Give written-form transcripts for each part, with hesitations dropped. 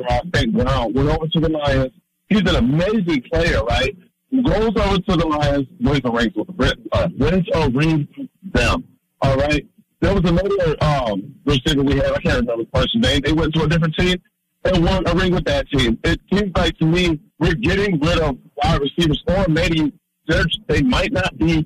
St. Brown, went over to the Lions. He's an amazing player, right? Goes over to the Lions, wins a ring with them. All right. There was another receiver we had. I can't remember the person's name. They went to a different team and won a ring with that team. It seems like to me we're getting rid of wide receivers, or maybe they might not be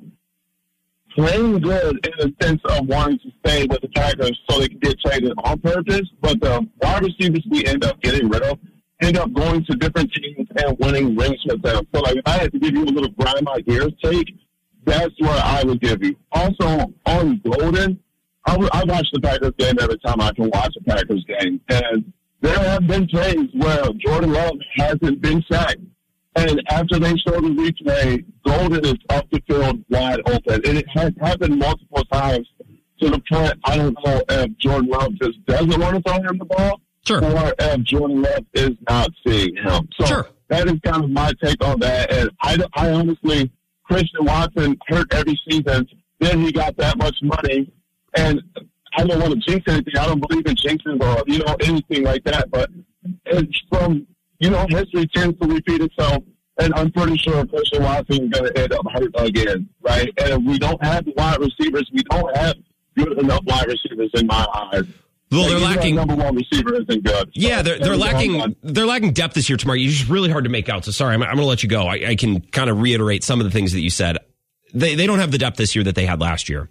playing good in the sense of wanting to stay with the Packers so they can get traded on purpose. But the wide receivers we end up getting rid of end up going to different teams and winning rings with them. So, like, if I had to give you a little grind my gears take, that's where I would give you. Also, on Golden, I watch the Packers game every time I can watch a Packers game. And there have been plays where Jordan Love hasn't been sacked. And after they show the replay, Golden is up the field wide open. And it has happened multiple times to the point I don't know if Jordan Love just doesn't want to throw him the ball, sure, or if Jordan Love is not seeing him. So sure, that is kind of my take on that. And I honestly, Christian Watson hurt every season. Then he got that much money. And I don't want to jinx anything. I don't believe in jinxes or, anything like that. But it's from, history tends to repeat itself. And I'm pretty sure Christian Watson is going to end up hurt again, right? And we don't have the wide receivers. We don't have good enough wide receivers in my eyes. Well, they're lacking. Number one receiver isn't good. So yeah, they're lacking. They're lacking depth this year, Tamar. It's just really hard to make out. So sorry, I'm going to let you go. I can kind of reiterate some of the things that you said. They don't have the depth this year that they had last year.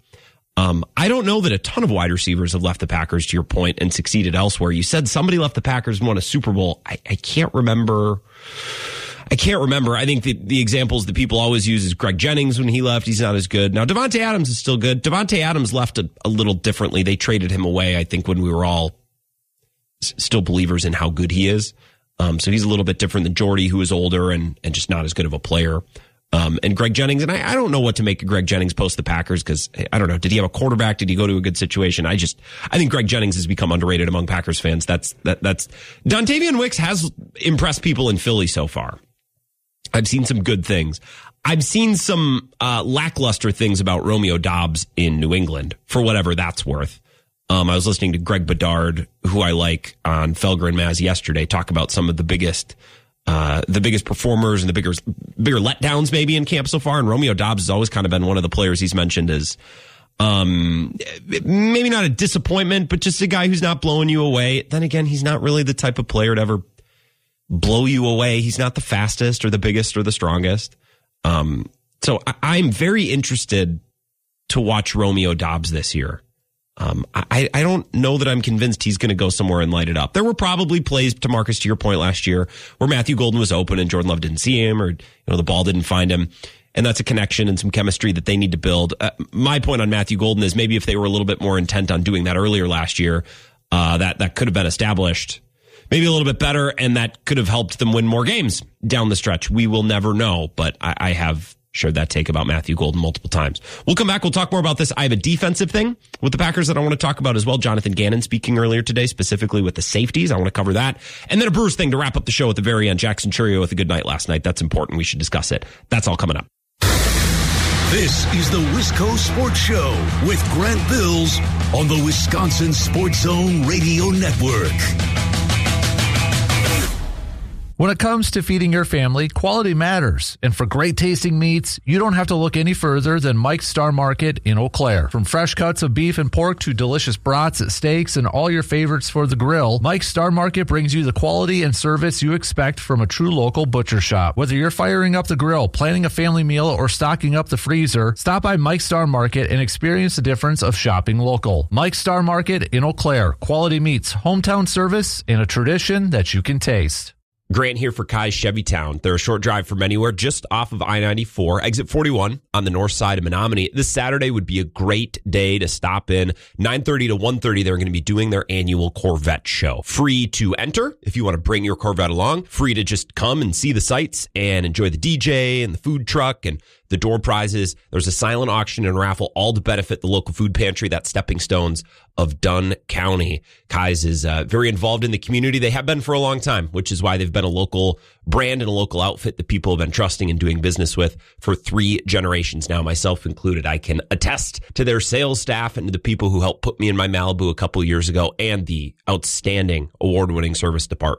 I don't know that a ton of wide receivers have left the Packers, to your point, and succeeded elsewhere. You said somebody left the Packers and won a Super Bowl. I can't remember. I think the examples that people always use is Greg Jennings. When he left, he's not as good. Now, Davante Adams is still good. Davante Adams left a little differently. They traded him away, I think, when we were all still believers in how good he is. So he's a little bit different than Jordy, who is older and just not as good of a player. And Greg Jennings, and I don't know what to make of Greg Jennings post the Packers, because I don't know. Did he have a quarterback? Did he go to a good situation? I think Greg Jennings has become underrated among Packers fans. That's Dontavian Wicks has impressed people in Philly so far. I've seen some good things. I've seen some lackluster things about Romeo Doubs in New England, for whatever that's worth. I was listening to Greg Bedard, who I like, on Felger and Maz yesterday, talk about some of the biggest performers and the bigger letdowns maybe in camp so far. And Romeo Doubs has always kind of been one of the players he's mentioned as maybe not a disappointment, but just a guy who's not blowing you away. Then again, he's not really the type of player to ever blow you away. He's not the fastest or the biggest or the strongest. So I'm very interested to watch Romeo Doubs this year. I don't know that I'm convinced he's going to go somewhere and light it up. There were probably plays, to Marcus, to your point last year, where Matthew Golden was open and Jordan Love didn't see him, or the ball didn't find him. And that's a connection and some chemistry that they need to build. My point on Matthew Golden is maybe if they were a little bit more intent on doing that earlier last year, that could have been established maybe a little bit better, and that could have helped them win more games down the stretch. We will never know, but I have shared that take about Matthew Golden multiple times. We'll come back. We'll talk more about this. I have a defensive thing with the Packers that I want to talk about as well. Jonathan Gannon speaking earlier today, specifically with the safeties. I want to cover that. And then a Brewers thing to wrap up the show at the very end. Jackson Churio with a good night last night. That's important. We should discuss it. That's all coming up. This is the Wisco Sports Show with Grant Bills on the Wisconsin Sports Zone Radio Network. When it comes to feeding your family, quality matters. And for great tasting meats, you don't have to look any further than Mike's Star Market in Eau Claire. From fresh cuts of beef and pork to delicious brats, steaks, and all your favorites for the grill, Mike's Star Market brings you the quality and service you expect from a true local butcher shop. Whether you're firing up the grill, planning a family meal, or stocking up the freezer, stop by Mike's Star Market and experience the difference of shopping local. Mike's Star Market in Eau Claire. Quality meats, hometown service, and a tradition that you can taste. Grant here for Kai's Chevytown. They're a short drive from anywhere, just off of I-94, exit 41 on the north side of Menominee. This Saturday would be a great day to stop in. 9:30 to 1:30, they're going to be doing their annual Corvette show. Free to enter if you want to bring your Corvette along. Free to just come and see the sights and enjoy the DJ and the food truck and the door prizes. There's a silent auction and raffle, all to benefit the local food pantry. That's Stepping Stones of Dunn County. Kai's is very involved in the community. They have been for a long time, which is why they've been a local brand and a local outfit that people have been trusting and doing business with for 3 generations now, myself included. I can attest to their sales staff and to the people who helped put me in my Malibu a couple years ago, and the outstanding award-winning service department